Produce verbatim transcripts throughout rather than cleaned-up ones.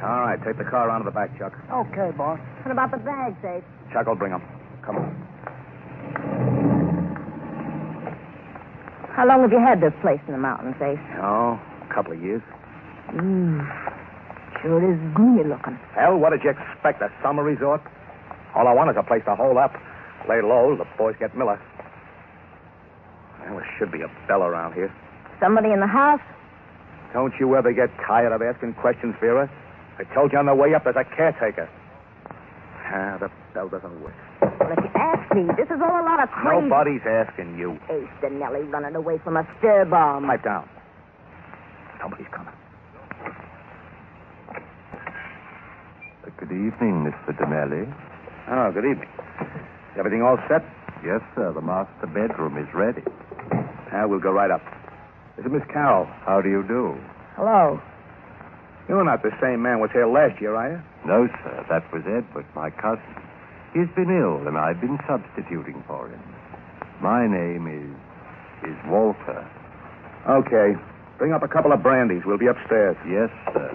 All right, take the car around to the back, Chuck. Okay, boss. What about the bags, Ace? Chuck will bring them. Come on. How long have you had this place in the mountains, Ace? Oh, a couple of years. Mmm. Sure is gloomy looking. Hell, what did you expect? A summer resort? All I want is a place to hole up. Lay low, the boys get Miller. Well, there should be a bell around here. Somebody in the house? Don't you ever get tired of asking questions, Vera? I told you on the way up there's a caretaker. Ah, the bell doesn't work. Well, if you ask me, this is all a lot of crazy... Nobody's asking you. Ace Danelli running away from a stir bomb. Pipe down. Somebody's coming. Good evening, Mister Danelli. Oh, good evening. Everything all set? Yes, sir. The master bedroom is ready. Ah, we'll go right up. This is Miss Carroll. How do you do? Hello. You're not the same man was here last year, are you? No, sir. That was Edward, my cousin. He's been ill, and I've been substituting for him. My name is... is Walter. Okay. Bring up a couple of brandies. We'll be upstairs. Yes, sir.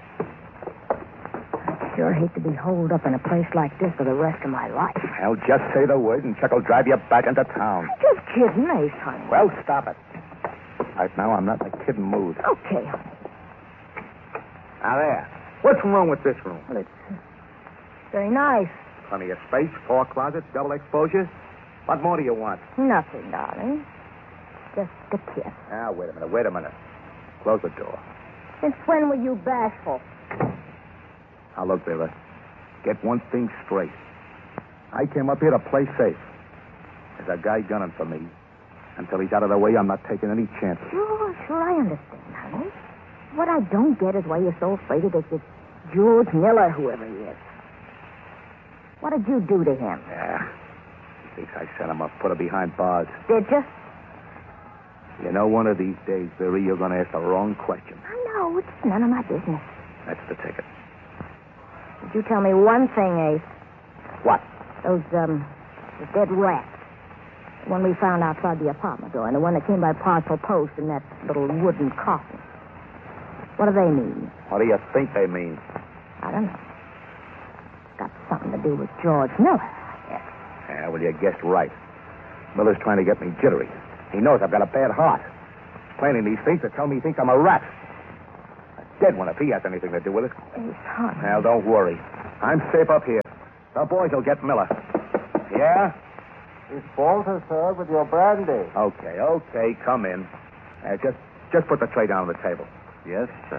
I sure hate to be holed up in a place like this for the rest of my life. Well, just say the word, and Chuck will drive you back into town. I'm just kidding, Ace, honey. Well, stop it. Right now, I'm not in a kidding mood. Okay, honey. Now, there. What's wrong with this room? Well, it's uh, very nice. Plenty of space, four closets, double exposure. What more do you want? Nothing, darling. Just a kiss. Now, wait a minute, wait a minute. Close the door. Since when were you bashful? Now, look, Vera. Get one thing straight. I came up here to play safe. There's a guy gunning for me. Until he's out of the way, I'm not taking any chances. Sure, sure, I understand, honey. What I don't get is why you're so afraid of this, this George Miller, whoever he is. What did you do to him? Yeah. He thinks I set him up, put him behind bars. Did you? You know, one of these days, Vera, you're going to ask the wrong question. I know. It's none of my business. That's the ticket. Did you tell me one thing, Ace? What? Those, um, the dead rats. The one we found outside the apartment door, and the one that came by parcel post in that little wooden coffin. What do they mean? What do you think they mean? I don't know. It's got something to do with George Miller, I guess. Yeah, well, you guessed right. Miller's trying to get me jittery. He knows I've got a bad heart. Planning these things to tell me he thinks I'm a rat. A dead one if he has anything to do with it. Ace, honey. Well, don't worry. I'm safe up here. The boys will get Miller. Yeah? It's Walter, sir, with your brandy. Okay, okay, come in. Uh, just, just put the tray down on the table. Yes, sir.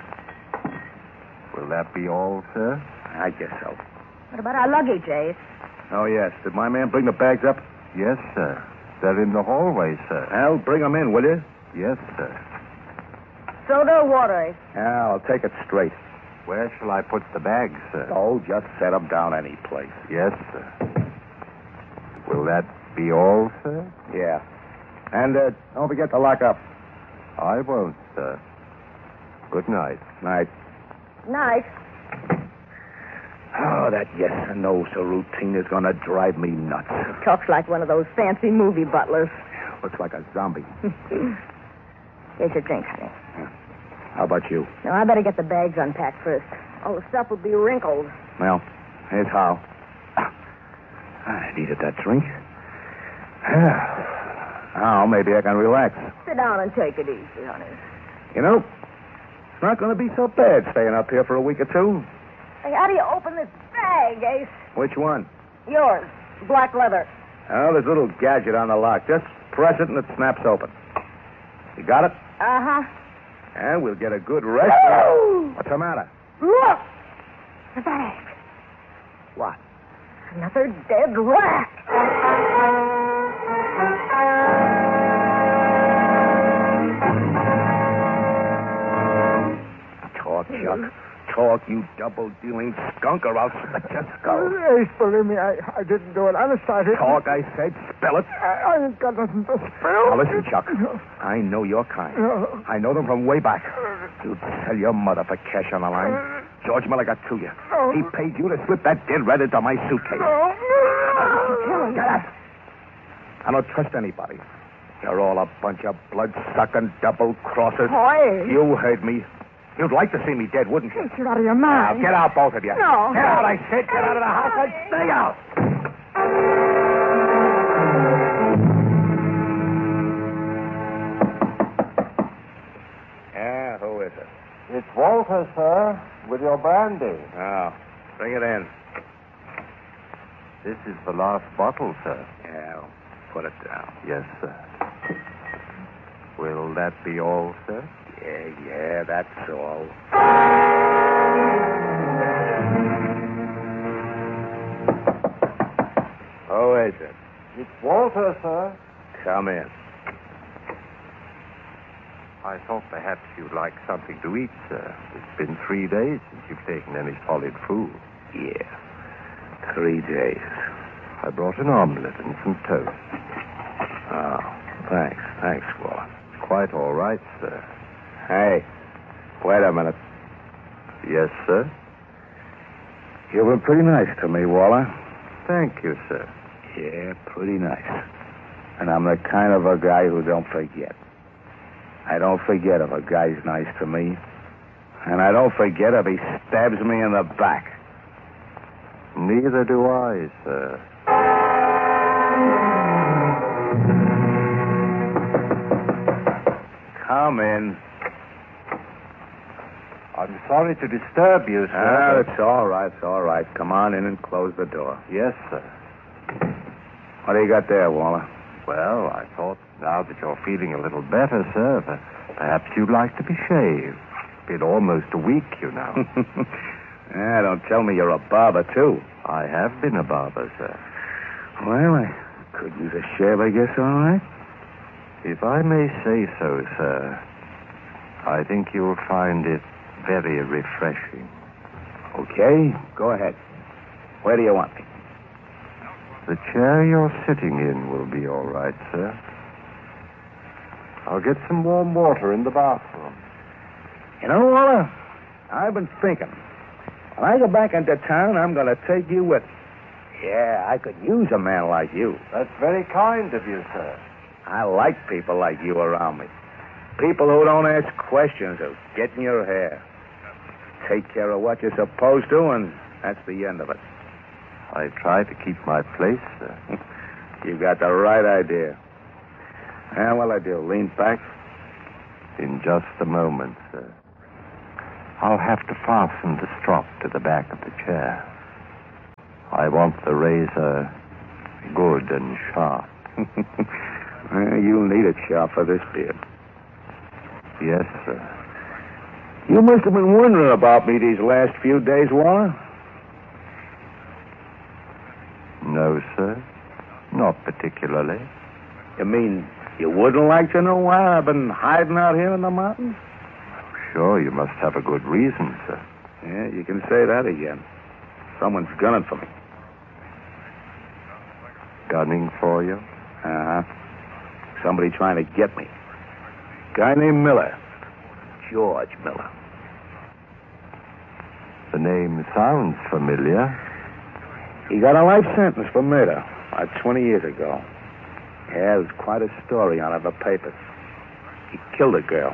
Will that be all, sir? I guess so. What about our luggage, Ace? Oh, yes. Did my man bring the bags up? Yes, sir. They're in the hallway, sir. Well, bring them in, will you? Yes, sir. Soda or water, Ace? Yeah, I'll take it straight. Where shall I put the bags, sir? Oh, just set them down any place. Yes, sir. Will that be all, sir? Yeah. And uh, don't forget to lock up. I won't, sir. Good night. Night. Night. Oh, that yes and no so routine is going to drive me nuts. Talks like one of those fancy movie butlers. Looks like a zombie. Here's your drink, honey. How about you? Now, I better get the bags unpacked first. All the stuff will be wrinkled. Well, here's how. I needed that drink. Now, maybe I can relax. Sit down and take it easy, honey. You know, it's not going to be so bad staying up here for a week or two. Hey, how do you open this bag, Ace? Which one? Yours. Black leather. Oh, there's a little gadget on the lock. Just press it and it snaps open. You got it? Uh-huh. And we'll get a good rest. Woo! What's the matter? Look! The bag. What? Another dead rat. Talk, Chuck. Talk, you double-dealing skunk, or I'll slit your skull. Ace, believe me, I, I didn't do it. Honest, I didn't. Talk, I said. Spell it. I, I ain't got nothing to spill. Now, listen, Chuck. I know your kind. No. I know them from way back. You'd sell your mother for cash on the line. George Miller got to you. No. He paid you to slip that dead rat into my suitcase. No. Get up. I don't trust anybody. You're all a bunch of blood-sucking double-crossers. Boy. You heard me. You'd like to see me dead, wouldn't you? You're out of your Now, mind. get out, both of you. No. Get out, I said. Get out of the house. I stay out. Yeah, who is it? It's Walter, sir, with your brandy. Oh, bring it in. This is the last bottle, sir. Yeah, well, put it down. Yes, sir. Will that be all, sir? Yeah, yeah, that's all. Who is it? It's Walter, sir. Come in. I thought perhaps you'd like something to eat, sir. It's been three days since you've taken any solid food. Yeah, three days. I brought an omelet and some toast. Oh, thanks. Thanks, Waller. Quite all right, sir. Hey, wait a minute. Yes, sir? You've been pretty nice to me, Waller. Thank you, sir. Yeah, pretty nice. And I'm the kind of a guy who don't forget. I don't forget if a guy's nice to me. And I don't forget if he stabs me in the back. Neither do I, sir. Come in. I'm sorry to disturb you, sir. Ah, but- it's all right, it's all right. Come on in and close the door. Yes, sir. What do you got there, Waller? Well, I thought now that you're feeling a little better, sir, that perhaps you'd like to be shaved. It's been almost a week, you know. Yeah, don't tell me you're a barber, too. I have been a barber, sir. Well, I could use a shave, I guess, all right. If I may say so, sir, I think you'll find it very refreshing. Okay, go ahead. Where do you want me? The chair you're sitting in will be all right, sir. I'll get some warm water in the bathroom. You know, Waller, I've been thinking. When I go back into town, I'm going to take you with me. Yeah, I could use a man like you. That's very kind of you, sir. I like people like you around me. People who don't ask questions or get in your hair. Take care of what you're supposed to, and that's the end of it. I try to keep my place, sir. You got the right idea. Yeah, well, I do. Lean back. In just a moment, sir. I'll have to fasten the strop to the back of the chair. I want the razor good and sharp. Well, you'll need it sharp for this beard. Yes, sir. You must have been wondering about me these last few days, Waller. No, sir. Not particularly. You mean you wouldn't like to know why I've been hiding out here in the mountains? Sure, you must have a good reason, sir. Yeah, you can say that again. Someone's gunning for me. Gunning for you? Uh-huh. Somebody trying to get me. Guy named Miller. George Miller. The name sounds familiar. He got a life sentence for murder about twenty years ago. Yeah, there's quite a story on it in the papers. He killed a girl.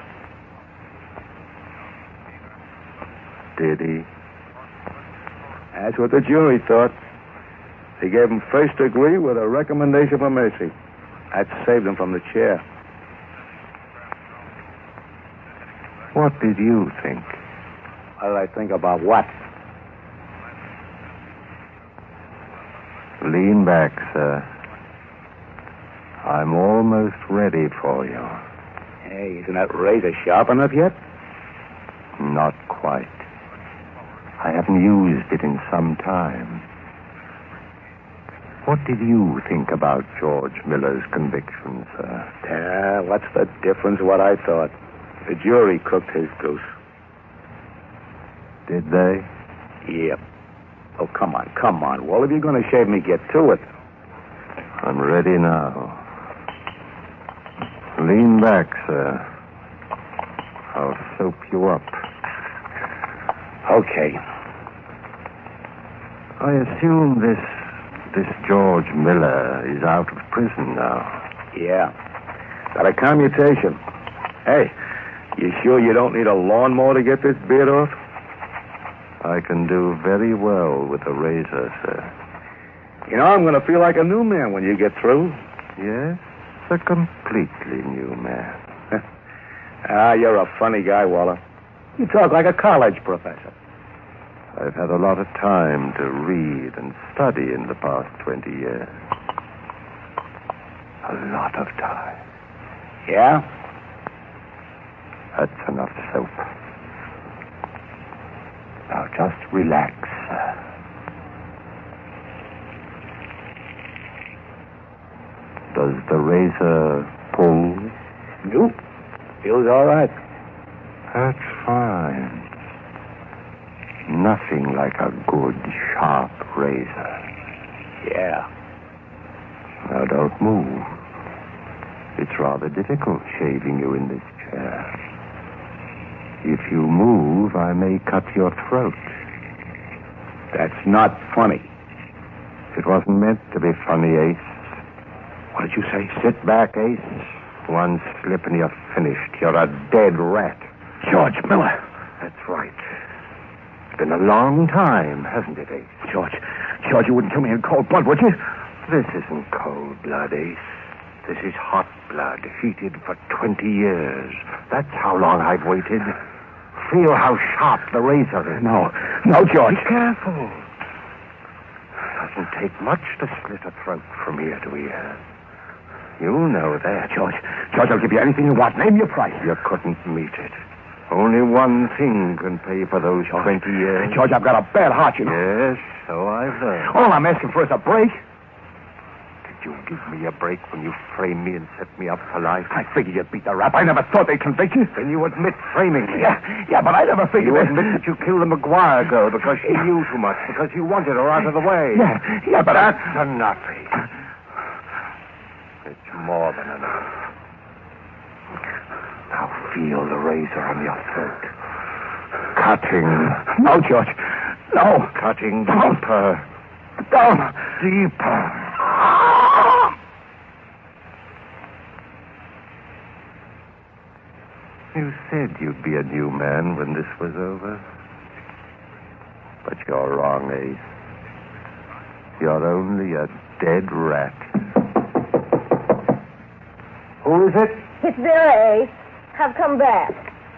Did he? That's what the jury thought. They gave him first degree with a recommendation for mercy. That saved him from the chair. What did you think? What did I think about what? Lean back, sir. I'm almost ready for you. Hey, isn't that razor sharp enough yet? Not quite. I haven't used it in some time. What did you think about George Miller's conviction, sir? Yeah, what's the difference what I thought? The jury cooked his goose. Did they? Yep. Oh, come on, come on. Well, if you're going to shave me, get to it. I'm ready now. Lean back, sir. I'll soap you up. Okay. I assume this this George Miller is out of prison now. Yeah. Got a commutation. Hey, You sure you don't need a lawnmower to get this beard off? I can do very well with a razor, sir. You know, I'm going to feel like a new man when you get through. Yes, a completely new man. Ah, you're a funny guy, Waller. You talk like a college professor. I've had a lot of time to read and study in the past twenty years. A lot of time. Yeah? That's enough soap. Now just relax, sir. Does the razor pull? Nope. Feels all right. That's fine. Nothing like a good, sharp razor. Yeah. Now don't move. It's rather difficult shaving you in this chair. If you move, I may cut your throat. That's not funny. It wasn't meant to be funny, Ace. What did you say? Sit back, Ace. One slip and you're finished. You're a dead rat. George Miller. That's right. It's been a long time, hasn't it, Ace? George. George, you wouldn't kill me in cold blood, would you? This isn't cold blood, Ace. This is hot blood, heated for twenty years. That's how long I've waited. Feel how sharp the razor is. No. No, George. Be careful. Doesn't take much to slit a throat from ear to ear. You know that. George. George, I'll give you anything you want. Name your price. You couldn't meet it. Only one thing can pay for those George. twenty years. George, I've got a bad heart, you know. Yes, so I've learned. All I'm asking for is a break. Did you give me a break when you framed me and set me up for life? I figured you'd beat the rap. I never thought they'd convict you. Then you admit framing me. Yeah, yeah, but I never figured You that... admit that you killed the McGuire girl because she knew too much, because you wanted her out of the way. Yeah, yeah, but That's I... enough, Ace. It's more than enough. Now feel the razor on your throat. Cutting. No, George. No. Cutting Don't. deeper. Don't. Deeper. You said you'd be a new man when this was over. But you're wrong, Ace. You're only a dead rat. Who is it? It's Vera, Ace. I've come back.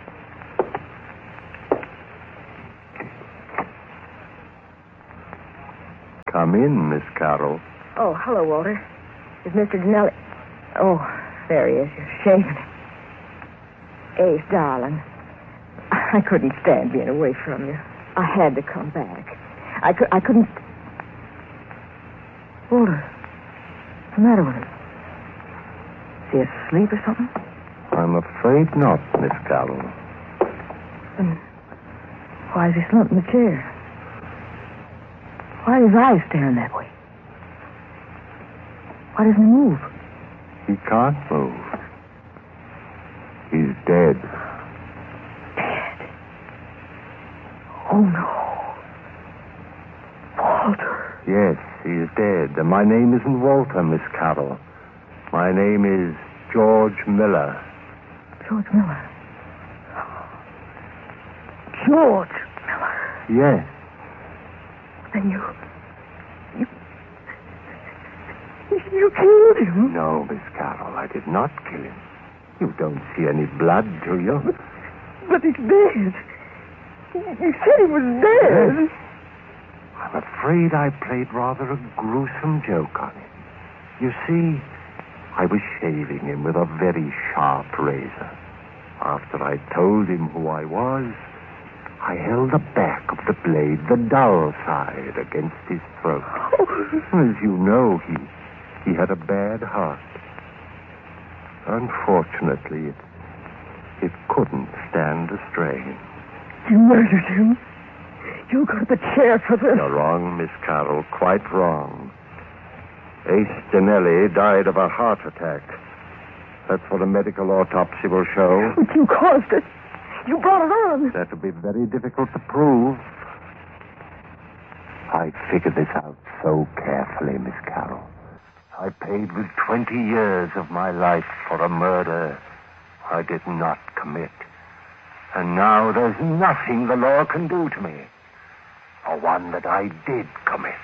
Come in, Miss Carroll. Oh, hello, Walter. Is Mister Dinelli... Oh, there he is. You're shaving. Ace, darling, I couldn't stand being away from you. I had to come back. I, could, I couldn't... Walter, what's the matter with him? Is he asleep or something? I'm afraid not, Miss Carroll. Then why is he slumped in the chair? Why are his eyes staring that way? Why doesn't he move? He can't move. He's dead. Dead. Oh, no. Walter. Yes, he's dead. And my name isn't Walter, Miss Carroll. My name is George Miller. George Miller. George Miller. Yes. Then you... You... You killed him? No, Miss Carroll, I did not kill him. You don't see any blood, do you? But, but he's dead. You said he was dead. Yes. I'm afraid I played rather a gruesome joke on him. You see, I was shaving him with a very sharp razor. After I told him who I was, I held the back of the blade, the dull side, against his throat. As you know, he, he had a bad heart. Unfortunately, it, it couldn't stand the strain. You murdered him. You got the chair for this. You're wrong, Miss Carroll, quite wrong. Ace Dinelli died of a heart attack. That's what a medical autopsy will show. But you caused it. You brought it on. That would be very difficult to prove. I figured this out so carefully, Miss Carroll. I paid with twenty years of my life for a murder I did not commit. And now there's nothing the law can do to me. For one that I did commit.